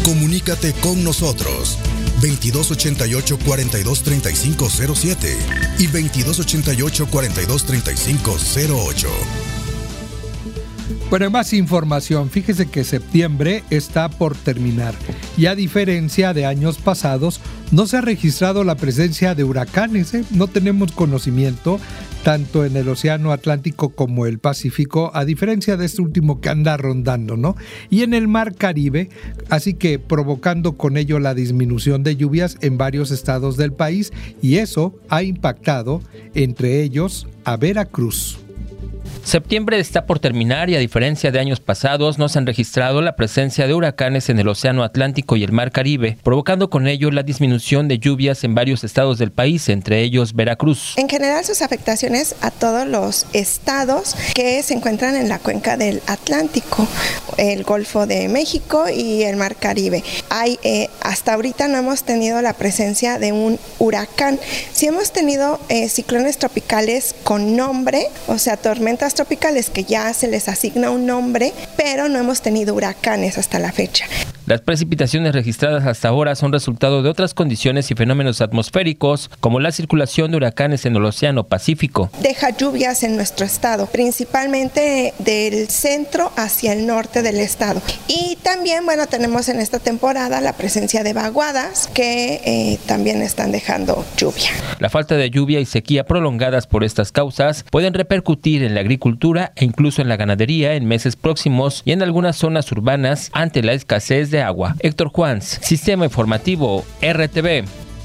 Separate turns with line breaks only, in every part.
Comunícate con nosotros. 2288-423507 y 2288-423508.
Bueno, más información. Fíjese que septiembre está por terminar y a diferencia de años pasados, no se ha registrado la presencia de huracanes. No tenemos conocimiento tanto en el Océano Atlántico como el Pacífico, a diferencia de este último que anda rondando, ¿no? Y en el Mar Caribe, así que provocando con ello la disminución de lluvias en varios estados del país, y eso ha impactado, entre ellos, a Veracruz.
Septiembre está por terminar y a diferencia de años pasados no se han registrado la presencia de huracanes en el Océano Atlántico y el Mar Caribe, provocando con ello la disminución de lluvias en varios estados del país, entre ellos Veracruz.
En general sus afectaciones a todos los estados que se encuentran en la cuenca del Atlántico, el Golfo de México y el Mar Caribe. Hasta ahorita no hemos tenido la presencia de un huracán. Sí hemos tenido ciclones tropicales con nombre, o sea, tormentas tropicales que ya se les asigna un nombre, pero no hemos tenido huracanes hasta la fecha.
Las precipitaciones registradas hasta ahora son resultado de otras condiciones y fenómenos atmosféricos, como la circulación de huracanes en el Océano Pacífico.
Deja lluvias en nuestro estado, principalmente del centro hacia el norte del estado. Y también, tenemos en esta temporada la presencia de vaguadas que también están dejando lluvia.
La falta de lluvia y sequía prolongadas por estas causas pueden repercutir en la agricultura e incluso en la ganadería en meses próximos y en algunas zonas urbanas ante la escasez de agua. Héctor Juans, Sistema Informativo RTV.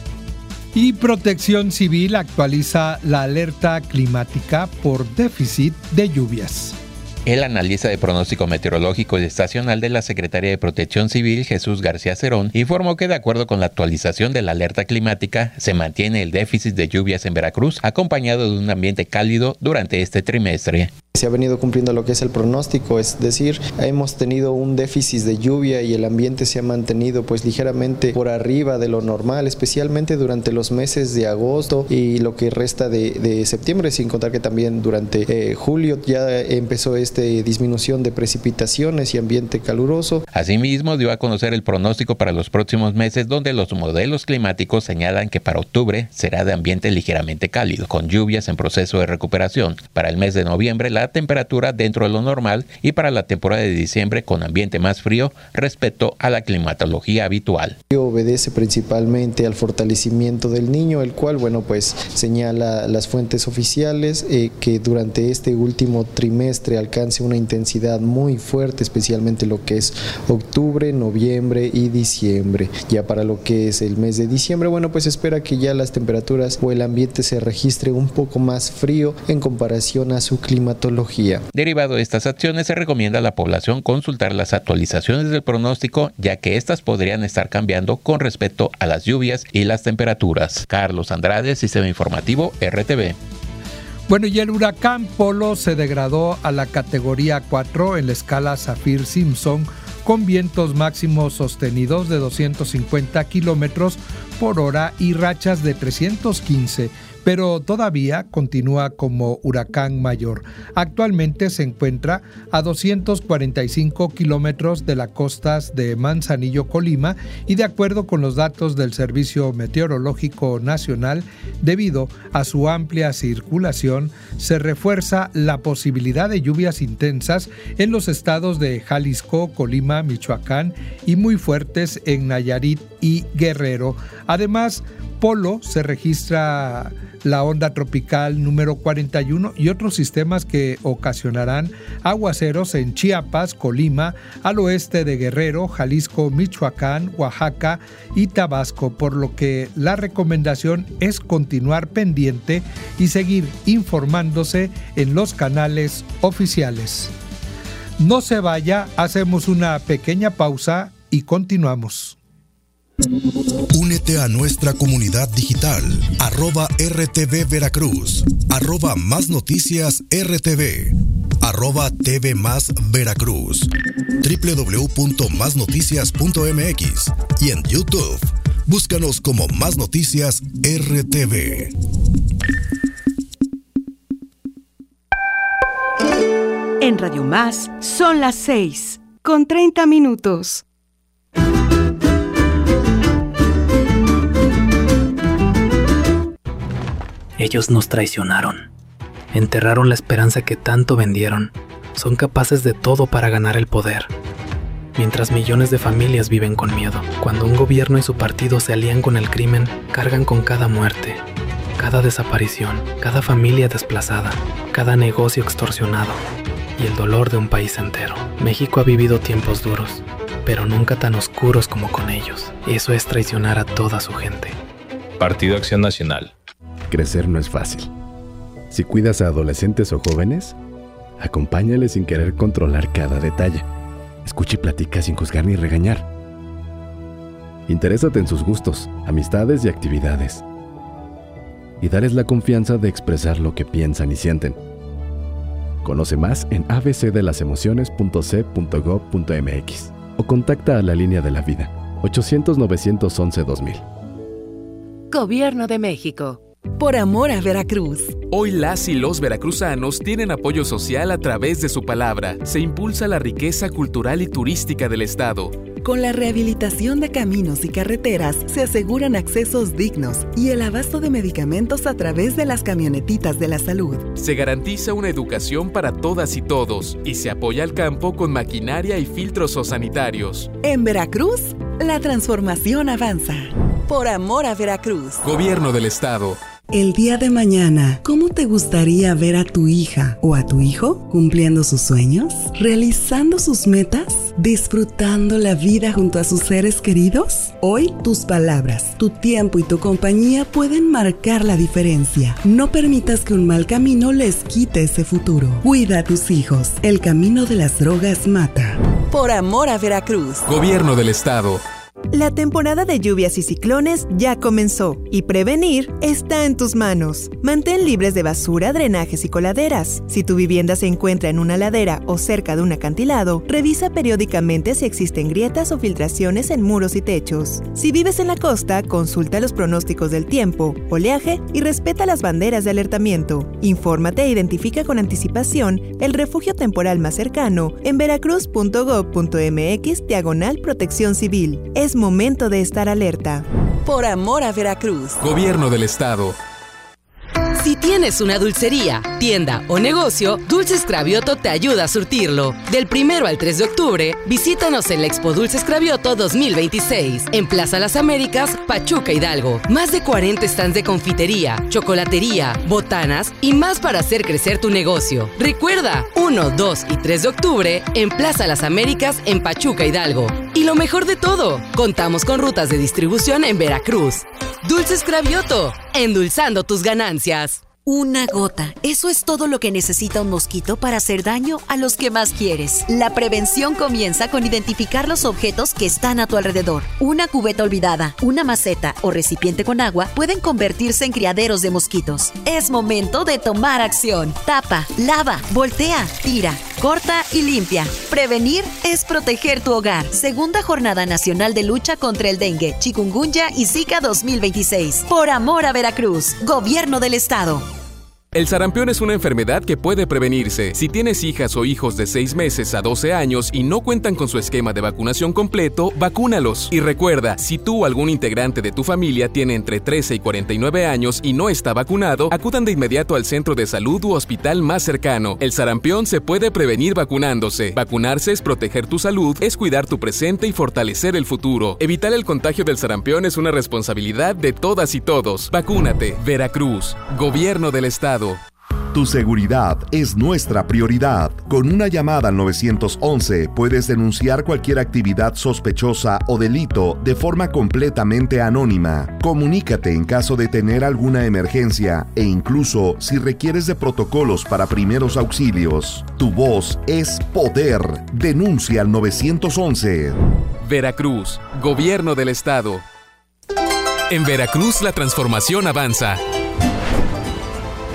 Y Protección Civil actualiza la alerta climática por déficit de lluvias.
El analista de pronóstico meteorológico y estacional de la Secretaría de Protección Civil, Jesús García Cerón, informó que de acuerdo con la actualización de la alerta climática, se mantiene el déficit de lluvias en Veracruz, acompañado de un ambiente cálido durante este trimestre.
Se ha venido cumpliendo lo que es el pronóstico, es decir, hemos tenido un déficit de lluvia y el ambiente se ha mantenido ligeramente por arriba de lo normal, especialmente durante los meses de agosto y lo que resta de septiembre, sin contar que también durante julio ya empezó esta disminución de precipitaciones y ambiente caluroso.
Asimismo, dio a conocer el pronóstico para los próximos meses, donde los modelos climáticos señalan que para octubre será de ambiente ligeramente cálido, con lluvias en proceso de recuperación. Para el mes de noviembre, la temperatura dentro de lo normal y para la temporada de diciembre con ambiente más frío respecto a la climatología habitual.
Obedece principalmente al fortalecimiento del Niño, el cual, señala las fuentes oficiales que durante este último trimestre alcance una intensidad muy fuerte, especialmente lo que es octubre, noviembre y diciembre. Ya para lo que es el mes de diciembre, espera que ya las temperaturas o el ambiente se registre un poco más frío en comparación a su climatología.
Derivado de estas acciones, se recomienda a la población consultar las actualizaciones del pronóstico, ya que estas podrían estar cambiando con respecto a las lluvias y las temperaturas. Carlos Andrade, Sistema Informativo RTV.
Y el huracán Polo se degradó a la categoría 4 en la escala Saffir-Simpson, con vientos máximos sostenidos de 250 kilómetros por hora y rachas de 315, pero todavía continúa como huracán mayor. Actualmente se encuentra a 245 kilómetros de las costas de Manzanillo, Colima, y de acuerdo con los datos del Servicio Meteorológico Nacional, debido a su amplia circulación, se refuerza la posibilidad de lluvias intensas en los estados de Jalisco, Colima, Michoacán y muy fuertes en Nayarit y Guerrero. Además, Polo se registra la onda tropical número 41 y otros sistemas que ocasionarán aguaceros en Chiapas, Colima, al oeste de Guerrero, Jalisco, Michoacán, Oaxaca y Tabasco, por lo que la recomendación es continuar pendiente y seguir informándose en los canales oficiales. No se vaya, hacemos una pequeña pausa y continuamos.
Únete a nuestra comunidad digital, @RTV Veracruz, @Más Noticias RTV, @TV Más Veracruz, www.masnoticias.mx y en YouTube. Búscanos como Más Noticias RTV.
En Radio Más son las 6:30. Ellos nos traicionaron. Enterraron la esperanza que tanto vendieron. Son capaces de todo para ganar el poder. Mientras millones de familias viven con miedo. Cuando un gobierno y su partido se alían con el crimen, cargan con cada muerte, cada desaparición, cada familia desplazada, cada negocio extorsionado y el dolor de un país entero. México ha vivido tiempos duros, pero nunca tan oscuros como con ellos. Eso es traicionar a toda su gente.
Partido Acción Nacional.
Crecer no es fácil. Si cuidas a adolescentes o jóvenes, acompáñales sin querer controlar cada detalle. Escucha y platica sin juzgar ni regañar. Interésate en sus gustos, amistades y actividades. Y darles la confianza de expresar lo que piensan y sienten. Conoce más en abcdelasemociones.c.gov.mx o contacta a la Línea de la Vida, 800-911-2000.
Gobierno de México. Por amor a Veracruz.
Hoy las y los veracruzanos tienen apoyo social a través de su palabra. Se impulsa la riqueza cultural y turística del estado.
Con la rehabilitación de caminos y carreteras se aseguran accesos dignos y el abasto de medicamentos a través de las camionetitas de la salud.
Se garantiza una educación para todas y todos y se apoya al campo con maquinaria y filtros sanitarios.
En Veracruz, la transformación avanza. Por amor a Veracruz.
Gobierno del estado.
El día de mañana, ¿cómo te gustaría ver a tu hija o a tu hijo cumpliendo sus sueños, realizando sus metas, disfrutando la vida junto a sus seres queridos? Hoy, tus palabras, tu tiempo y tu compañía pueden marcar la diferencia. No permitas que un mal camino les quite ese futuro. Cuida a tus hijos. El camino de las drogas mata. Por amor a Veracruz.
Gobierno del estado.
La temporada de lluvias y ciclones ya comenzó y prevenir está en tus manos. Mantén libres de basura, drenajes y coladeras. Si tu vivienda se encuentra en una ladera o cerca de un acantilado, revisa periódicamente si existen grietas o filtraciones en muros y techos. Si vives en la costa, consulta los pronósticos del tiempo, oleaje y respeta las banderas de alertamiento. Infórmate e identifica con anticipación el refugio temporal más cercano en veracruz.gov.mx/protección civil. Es momento de estar alerta.
Por amor a Veracruz.
Gobierno del estado.
Si tienes una dulcería, tienda o negocio, Dulces Cravioto te ayuda a surtirlo. Del 1 al 3 de octubre, visítanos en la Expo Dulces Cravioto 2026, en Plaza Las Américas, Pachuca, Hidalgo. Más de 40 stands de confitería, chocolatería, botanas y más para hacer crecer tu negocio. Recuerda, 1, 2 y 3 de octubre, en Plaza Las Américas, en Pachuca, Hidalgo. Y lo mejor de todo, contamos con rutas de distribución en Veracruz. Dulces Cravioto, endulzando tus ganancias.
Una gota. Eso es todo lo que necesita un mosquito para hacer daño a los que más quieres. La prevención comienza con identificar los objetos que están a tu alrededor. Una cubeta olvidada, una maceta o recipiente con agua pueden convertirse en criaderos de mosquitos. Es momento de tomar acción. Tapa, lava, voltea, tira, corta y limpia. Prevenir es proteger tu hogar. Segunda Jornada Nacional de Lucha contra el Dengue, Chikungunya y Zika 2026. Por amor a Veracruz. Gobierno del Estado.
El sarampión es una enfermedad que puede prevenirse. Si tienes hijas o hijos de 6 meses a 12 años y no cuentan con su esquema de vacunación completo, vacúnalos. Y recuerda, si tú o algún integrante de tu familia tiene entre 13 y 49 años y no está vacunado, acudan de inmediato al centro de salud u hospital más cercano. El sarampión se puede prevenir vacunándose. Vacunarse es proteger tu salud, es cuidar tu presente y fortalecer el futuro. Evitar el contagio del sarampión es una responsabilidad de todas y todos. Vacúnate. Veracruz. Gobierno del Estado.
Tu seguridad es nuestra prioridad. Con una llamada al 911 puedes denunciar cualquier actividad sospechosa o delito de forma completamente anónima. Comunícate en caso de tener alguna emergencia e incluso si requieres de protocolos para primeros auxilios. Tu voz es poder. Denuncia al 911.
Veracruz, Gobierno del Estado. En Veracruz la transformación avanza.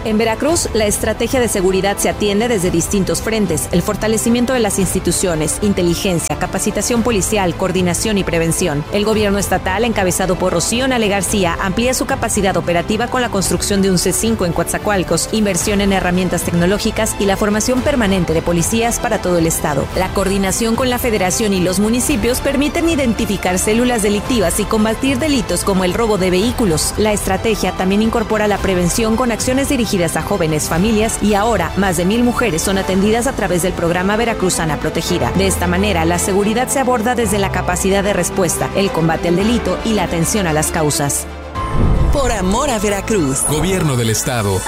En Veracruz, la estrategia de seguridad se atiende desde distintos frentes: el fortalecimiento de las instituciones, inteligencia, capacitación policial, coordinación y prevención. El gobierno estatal, encabezado por Rocío Nale García, amplía su capacidad operativa con la construcción de un C5 en Coatzacoalcos, inversión en herramientas tecnológicas y la formación permanente de policías para todo el estado. La coordinación con la Federación y los municipios permiten identificar células delictivas y combatir delitos como el robo de vehículos. La estrategia también incorpora la prevención con acciones dirigidas a jóvenes, familias, y ahora más de 1,000 mujeres son atendidas a través del programa Veracruzana Protegida. De esta manera, la seguridad se aborda desde la capacidad de respuesta, el combate al delito y la atención a las causas.
Por amor a Veracruz.
Gobierno del Estado.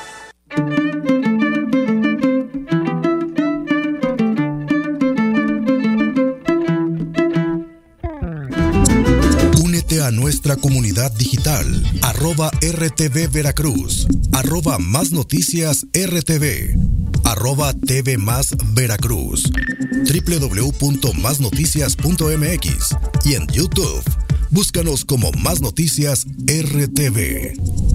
A nuestra comunidad digital, @RTV Veracruz, @Más Noticias RTV, @TV Más Veracruz, www.masnoticias.mx y en YouTube, búscanos como Más Noticias RTV.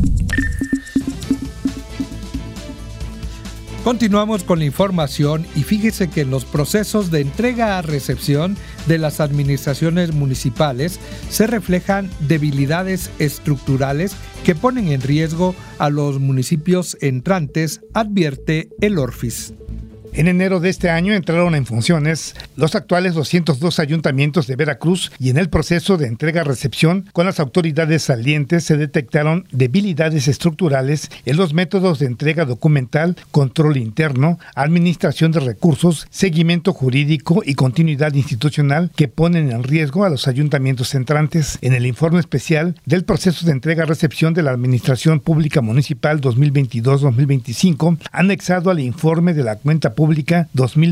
Continuamos con la información y fíjese que en los procesos de entrega a recepción de las administraciones municipales se reflejan debilidades estructurales que ponen en riesgo a los municipios entrantes, advierte el ORFIS.
En enero de este año entraron en funciones los actuales 202 ayuntamientos de Veracruz y en el proceso de entrega-recepción con las autoridades salientes se detectaron debilidades estructurales en los métodos de entrega documental, control interno, administración de recursos, seguimiento jurídico y continuidad institucional que ponen en riesgo a los ayuntamientos entrantes. En el informe especial del proceso de entrega-recepción de la Administración Pública Municipal 2022-2025, anexado al informe de la Cuenta Pública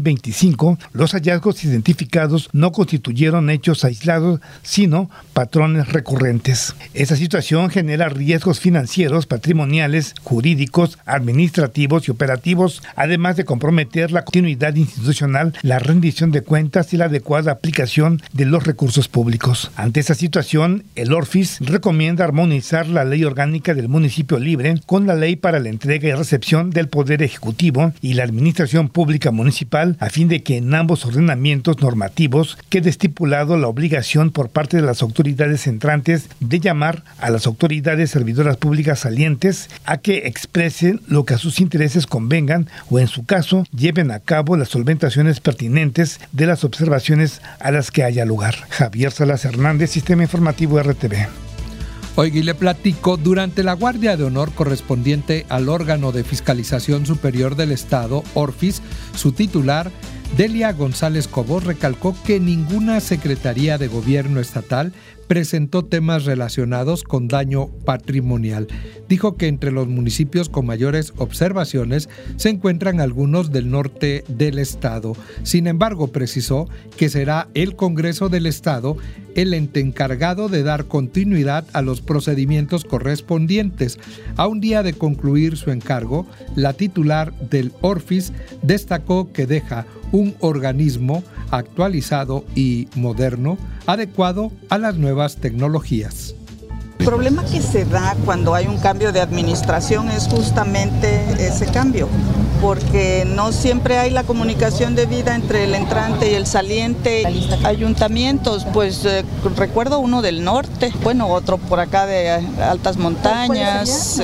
2025, los hallazgos identificados no constituyeron hechos aislados, sino patrones recurrentes. Esta situación genera riesgos financieros, patrimoniales, jurídicos, administrativos y operativos, además de comprometer la continuidad institucional, la rendición de cuentas y la adecuada aplicación de los recursos públicos. Ante esta situación, el ORFIS recomienda armonizar la Ley Orgánica del Municipio Libre con la Ley para la Entrega y Recepción del Poder Ejecutivo y la Administración Pública Municipal, a fin de que en ambos ordenamientos normativos quede estipulado la obligación por parte de las autoridades entrantes de llamar a las autoridades servidoras públicas salientes a que expresen lo que a sus intereses convengan o, en su caso, lleven a cabo las solventaciones pertinentes de las observaciones a las que haya lugar. Javier Salas Hernández, Sistema Informativo RTV.
Oiga, y le platico, durante la guardia de honor correspondiente al órgano de fiscalización superior del Estado, ORFIS, su titular, Delia González Cobos, recalcó que ninguna Secretaría de Gobierno estatal presentó temas relacionados con daño patrimonial. Dijo que entre los municipios con mayores observaciones se encuentran algunos del norte del estado. Sin embargo, precisó que será el Congreso del Estado el ente encargado de dar continuidad a los procedimientos correspondientes. A un día de concluir su encargo, la titular del ORFIS destacó que deja un organismo actualizado y moderno, adecuado a las nuevas tecnologías.
El problema que se da cuando hay un cambio de administración es justamente ese cambio, porque no siempre hay la comunicación debida entre el entrante y el saliente. Ayuntamientos, pues recuerdo uno del norte, bueno, otro por acá de altas montañas,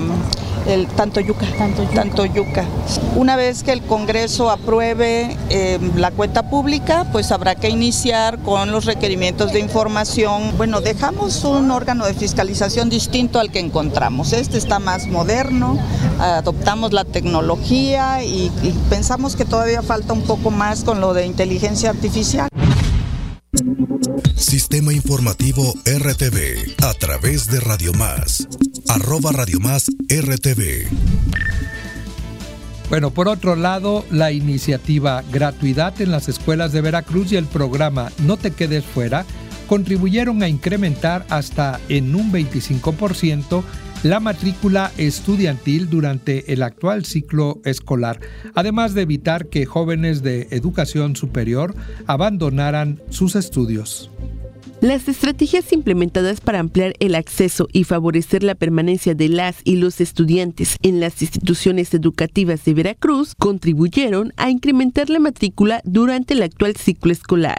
el Tantoyuca. Una vez que el Congreso apruebe la cuenta pública, pues habrá que iniciar con los requerimientos de información. Bueno, dejamos un órgano de fiscalización distinto al que encontramos. Este está más moderno, adoptamos la tecnología y pensamos que todavía falta un poco más con lo de inteligencia artificial.
Sistema Informativo RTV a través de Radio Más, @Radio Más RTV.
Bueno, por otro lado, la iniciativa Gratuidad en las Escuelas de Veracruz y el programa No Te Quedes Fuera contribuyeron a incrementar hasta en un 25% la matrícula estudiantil durante el actual ciclo escolar, además de evitar que jóvenes de educación superior abandonaran sus estudios.
Las estrategias implementadas para ampliar el acceso y favorecer la permanencia de las y los estudiantes en las instituciones educativas de Veracruz contribuyeron a incrementar la matrícula durante el actual ciclo escolar.